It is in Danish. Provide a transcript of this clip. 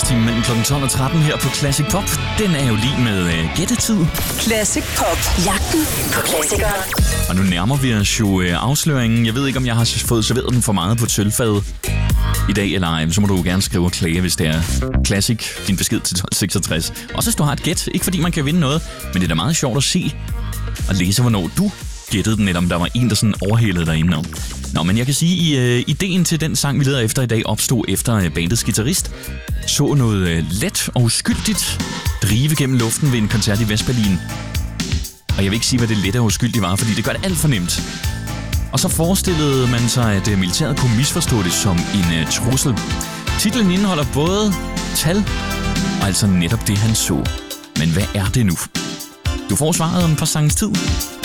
Arbejdstimen mellem kl. 12 og 13 her på Classic Pop. Den er jo lige med gættetid. Classic Pop. Jagten på klassikere. Og nu nærmer vi os jo afsløringen. Jeg ved ikke, om jeg har fået serveret den for meget på et sølvfad i dag, eller ej. Så må du gerne skrive og klage, hvis det er Classic. Din besked til 1266. Også hvis du har et gæt. Ikke fordi man kan vinde noget, men det er da meget sjovt at se og læse, hvornår du gættede den, eller om der var en, der sådan overhælede dig indenom. Nå, men jeg kan sige, at ideen til den sang, vi leder efter i dag, opstod efter bandets guitarist så noget let og uskyldigt drive gennem luften ved en koncert i Vestberlin. Og jeg vil ikke sige, hvad det let og uskyldigt var, fordi det gør det alt for nemt. Og så forestillede man sig, at militæret kunne misforstå det som en trussel. Titlen indeholder både tal og altså netop det, han så. Men hvad er det nu? Du får svaret om et par sangens tid.